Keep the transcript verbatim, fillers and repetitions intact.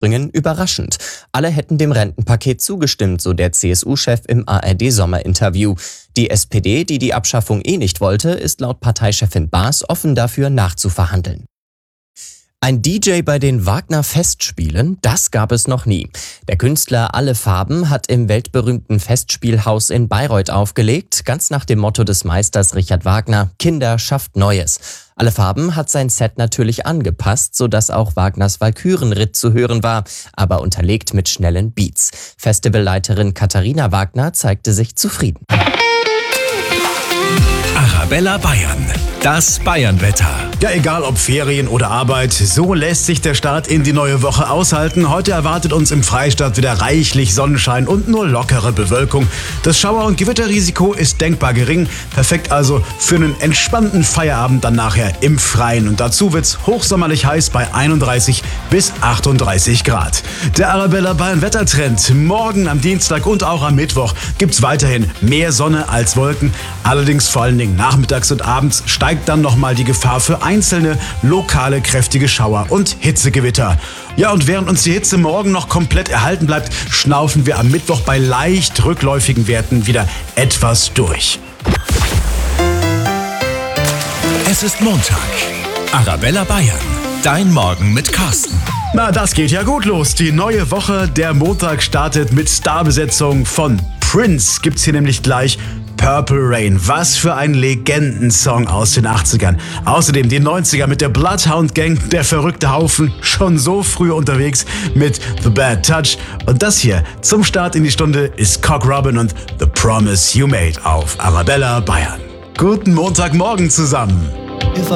Thüringen überraschend. Alle hätten dem Rentenpaket zugestimmt, so der C S U-Chef im A R D-Sommerinterview. Die S P D, die die Abschaffung eh nicht wollte, ist laut Parteichefin Baas offen dafür, nachzuverhandeln. Ein D J bei den Wagner-Festspielen, das gab es noch nie. Der Künstler Alle Farben hat im weltberühmten Festspielhaus in Bayreuth aufgelegt, ganz nach dem Motto des Meisters Richard Wagner: Kinder schafft Neues. Alle Farben hat sein Set natürlich angepasst, sodass auch Wagners Walkürenritt zu hören war, aber unterlegt mit schnellen Beats. Festivalleiterin Katharina Wagner zeigte sich zufrieden. Arabella Bayern, das Bayernwetter. Ja, egal ob Ferien oder Arbeit, so lässt sich der Start in die neue Woche aushalten. Heute erwartet uns im Freistaat wieder reichlich Sonnenschein und nur lockere Bewölkung. Das Schauer- und Gewitterrisiko ist denkbar gering. Perfekt also für einen entspannten Feierabend dann nachher im Freien. Und dazu wird's hochsommerlich heiß bei einunddreißig bis achtunddreißig Grad. Der Arabella Bayern Wettertrend. Morgen am Dienstag und auch am Mittwoch gibt's weiterhin mehr Sonne als Wolken. Allerdings vor allen Dingen nachmittags und abends steigt dann nochmal die Gefahr für einzelne lokale kräftige Schauer und Hitzegewitter. Ja, und während uns die Hitze morgen noch komplett erhalten bleibt, schnaufen wir am Mittwoch bei leicht rückläufigen Werten wieder etwas durch. Es ist Montag. Arabella Bayern, dein Morgen mit Carsten. Na, das geht ja gut los. Die neue Woche, der Montag, startet mit Starbesetzung von Prince. Gibt's hier nämlich gleich Purple Rain. Was für ein Legendensong aus den achtzigern. Außerdem die neunziger mit der Bloodhound Gang, der verrückte Haufen, schon so früh unterwegs mit The Bad Touch. Und das hier zum Start in die Stunde ist Cock Robin und The Promise You Made auf Arabella Bayern. Guten Montagmorgen zusammen.